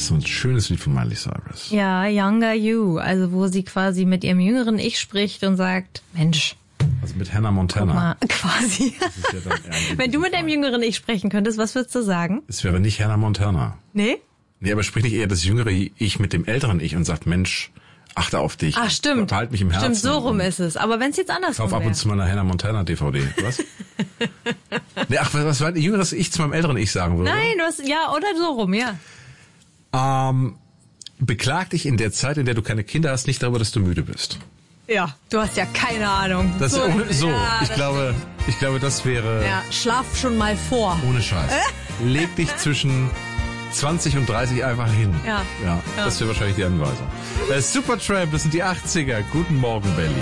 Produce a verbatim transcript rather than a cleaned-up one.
so ein schönes Lied von Miley Cyrus. Ja, Younger You, also wo sie quasi mit ihrem jüngeren Ich spricht und sagt, Mensch. Also mit Hannah Montana. Guck mal, quasi. Das ist ja dann Wenn du mit deinem jüngeren Ich sprechen könntest, was würdest du sagen? Es wäre nicht Hannah Montana. Nee? Nee, aber spricht nicht eher das jüngere Ich mit dem älteren Ich und sagt, Mensch, achte auf dich. Ach, stimmt. Behalt mich im Herzen. Stimmt, so rum ist es. Aber wenn es jetzt andersrum Kauf ab wäre. und zu mal eine Hannah Montana D V D. Was? Nee, ach, was, was war ein jüngeres Ich zu meinem älteren Ich sagen würde? Nein, du hast, ja, oder so rum, ja. Ähm, beklag dich in der Zeit, in der du keine Kinder hast, nicht darüber, dass du müde bist. Ja, du hast ja keine Ahnung. Das, so, ohne, so ja, ich das glaube, ich glaube, das wäre Ja, schlaf schon mal vor. ohne Scheiß. Leg dich zwischen zwanzig und dreißig einfach hin. Ja. Ja, Ja. das wäre wahrscheinlich die Anweisung. Äh, Supertramp, das sind die achtziger. Guten Morgen, Berlin.